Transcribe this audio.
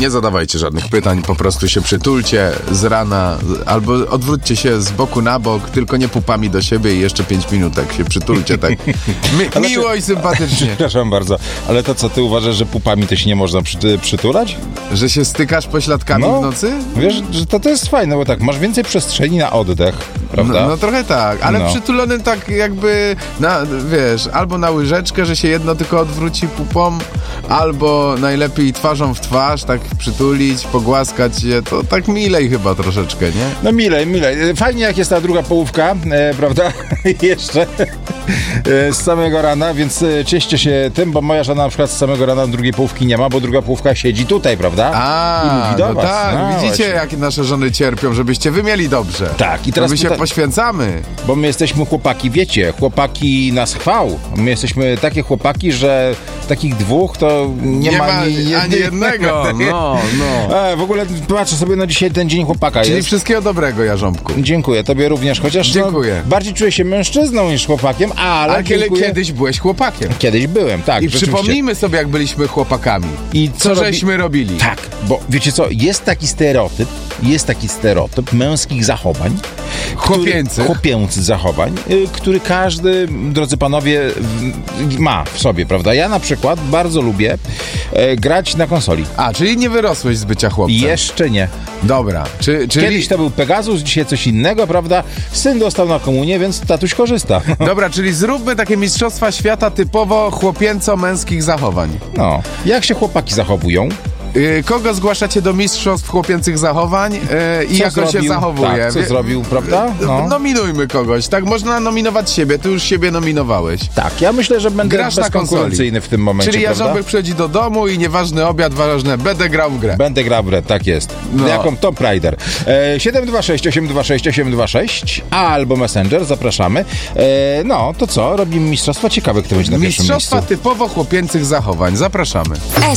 Nie zadawajcie żadnych pytań, po prostu się przytulcie z rana, albo odwróćcie się z boku na bok, tylko nie pupami do siebie i jeszcze 5 minutek się przytulcie tak miło i sympatycznie. Przepraszam bardzo, ale to co, ty uważasz, że pupami to się nie można przytulać? Że się stykasz pośladkami w nocy? Wiesz, że to jest fajne, bo tak, masz więcej przestrzeni na oddech, prawda? No trochę tak, ale przytulonym tak jakby, wiesz, albo na łyżeczkę, że się jedno tylko odwróci pupą, albo najlepiej twarzą w twarz, tak przytulić, pogłaskać je, to tak milej chyba troszeczkę, nie? No milej. Fajnie jak jest ta druga połówka, prawda? Jeszcze z samego rana, więc cieszcie się tym, bo moja żona na przykład z samego rana drugiej połówki nie ma, bo druga połówka siedzi tutaj, prawda? I mówi do was. Tak, widzicie jak nasze żony cierpią, żebyście wy mieli dobrze. Tak, i teraz my się poświęcamy. Bo my jesteśmy chłopaki, wiecie, chłopaki nas chwał. My jesteśmy takie chłopaki, że takich dwóch to nie ma ani jednego. No. W ogóle patrzę sobie na dzisiaj ten dzień chłopaka. Czyli jest. wszystkiego dobrego, Jarząbku. Dziękuję, tobie również, chociaż dziękuję. Bardziej czuję się mężczyzną niż chłopakiem, ale kiedyś byłeś chłopakiem. Kiedyś byłem, tak. I przypomnijmy sobie, jak byliśmy chłopakami. I co żeśmy robili. Tak, bo wiecie co, jest taki stereotyp męskich zachowań. Chłopięcych zachowań, który każdy, drodzy panowie, ma w sobie, prawda? Ja na przykład bardzo lubię grać na konsoli. Czyli nie wyrosłeś z bycia chłopcem? Jeszcze nie. Dobra. Czyli... Kiedyś to był Pegasus, dzisiaj coś innego, prawda? Syn dostał na komunię, więc tatuś korzysta. Dobra, czyli zróbmy takie mistrzostwa świata typowo chłopięco-męskich zachowań. No. Jak się chłopaki zachowują? Kogo zgłaszacie do mistrzostw chłopięcych zachowań i jak on się zachowuje? Tak, co zrobił, prawda? No. Nominujmy kogoś, tak? Można nominować siebie, ty już siebie nominowałeś. Tak, ja myślę, że będę bezkonkurencyjny w tym momencie, czyli prawda? Jarząbek przychodzi do domu i nieważny obiad, ważne, będę grał w grę. Będę grał w grę, tak jest. Jaką Tomb Raider. 726-826 albo Messenger, zapraszamy. To co? Robimy mistrzostwa? Ciekawe, kto będzie na pierwszym miejscu. Mistrzostwa typowo chłopięcych zachowań, zapraszamy.